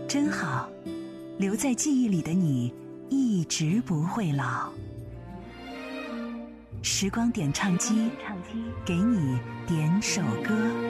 真好，留在记忆里的你一直不会老。时光点唱机，给你点首歌。